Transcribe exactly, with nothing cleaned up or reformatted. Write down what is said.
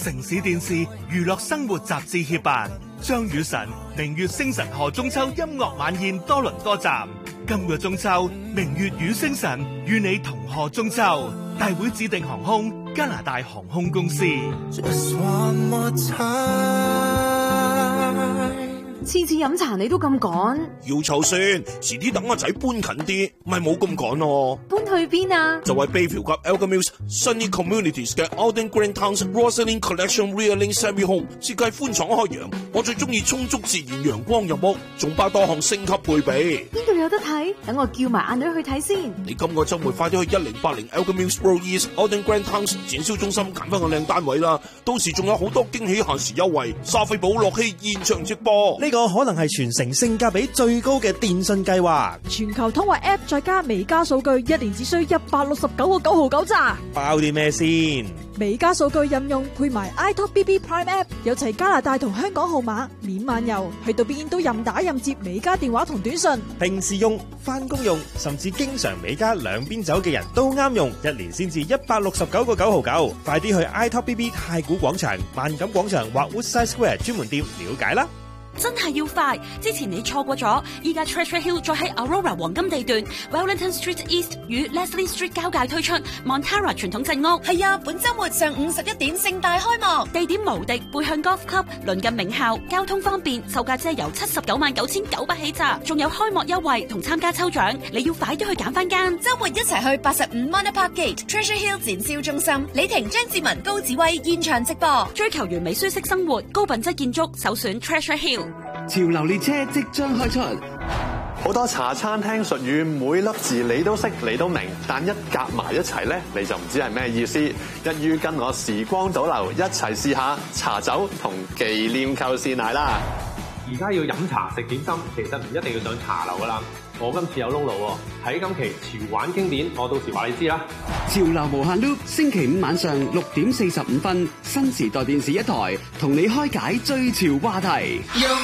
城市電視娛樂生活雜誌協辦，張雨晨明月星辰賀中秋音樂晚宴多倫多站。今個中秋，明月與星辰與你同賀中秋。大會指定航空加拿大航空公司。 次次飲茶你都咁趕， 要湊先，遲啲等阿仔搬近啲，咪冇咁趕咯。 搬去邊啊？ 就係 Bayview 及 Elgin Mills Sunny Communities 嘅 Alden Green Towns Rosalind Collection Realing Semi Home，設計寬敞開揚，我最中意充足自然陽光入屋，仲包多項升級配備。 邊度有得睇？等我叫埋阿女去睇先。 你今個週末快啲去一零八零 Elgin Mills Road East Alden Green Towns 展銷中心揀翻個靚單位啦，到時仲有好多驚喜限時優惠，莎菲寶樂器現場直播。 呢個可能係全城性價比最高嘅電信計劃， 全球通話 App 再加微加數據，一年只需一百六十九個九毫九咋。 包啲咩先？ 微加數據任用配埋 iTalk B B Prime App， 有齊加拿大同香港號碼，免漫遊，去到邊都任打任接微加電話同短信。 平時用、翻工用，甚至經常微加兩邊走嘅人都啱用，一年先至一百六十九個九毫九。快啲去 iTalk B B 太古廣場、萬錦廣場或 Woodside Square 專門店了解啦。 真係要快！之前你錯過咗，依家 Treasure Hill 再喺 Aurora 黃金地段 Wellington Street East 與 Leslie Street 交界推出 Montara 傳統鎮屋。 係啊，本週末上午十一點盛大開幕， 地點無敵，背向 Golf Club， 鄰近名校，交通方便，售價只係由七十九萬九千九百起咋，仲有開幕優惠同參加抽獎，你要快啲去揀翻間。 週末一齊去八十五 Manor Park Gate Treasure Hill 展銷中心，李婷、張志文、高子威現場直播。 追求完美舒適生活，高品質建築，首選 Treasure Hill。 潮流列車即將開出， 好多茶餐廳術語，每粒字你都識，你都明，但一夾埋一齊咧，你就唔知係咩意思。一於跟我時光倒流，一齊試下茶酒同忌廉扣鮮奶啦！ 而家要飲茶食點心，其實唔一定要上茶樓噶啦。我今次有窿路喎，睇今期潮玩經典，我到時話你知啦。 潮流無限 loop， 星期五晚上六點四十五分，新時代電視一台同你開解最潮話題。